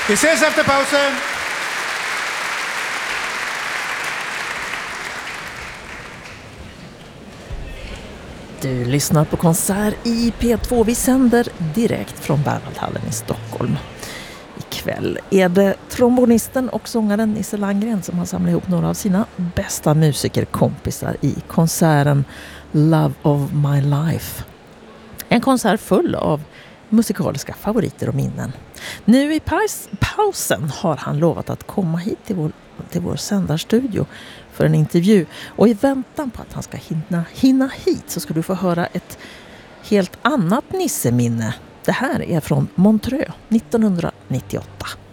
Vi ses efter pausen. Du lyssnar på konsert i P2. Vi sänder direkt från Berwaldhallen i Stockholm. Ikväll är det trombonisten och sångaren Nisse Landgren som har samlat ihop några av sina bästa musikerkompisar i konserten Love of My Life. En konsert full av musikaliska favoriter och minnen. Nu i pausen har han lovat att komma hit till vår sändarstudio för en intervju. Och i väntan på att han ska hinna hit så ska du få höra ett helt annat Nisse-minne. Det här är från Montreux 1998.